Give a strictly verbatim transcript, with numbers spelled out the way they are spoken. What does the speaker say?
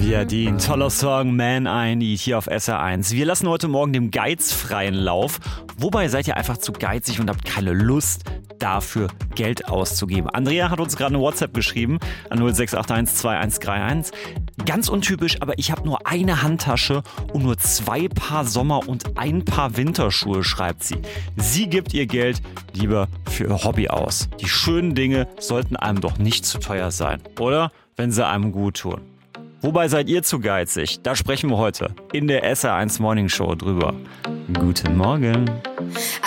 Viardin, ein toller Song, Man I Need, hier auf S R eins. Wir lassen heute Morgen dem Geiz freien Lauf. Wobei seid ihr einfach zu geizig und habt keine Lust, dafür Geld auszugeben. Andrea hat uns gerade eine WhatsApp geschrieben an null sechs acht eins zwei eins drei eins. Ganz untypisch, aber ich habe nur eine Handtasche und nur zwei Paar Sommer- und ein Paar Winterschuhe, schreibt sie. Sie gibt ihr Geld lieber für ihr Hobby aus. Die schönen Dinge sollten einem doch nicht zu teuer sein, oder? Wenn sie einem gut tun. Wobei seid ihr zu geizig? Da sprechen wir heute in der S R eins Morning Show drüber. Guten Morgen.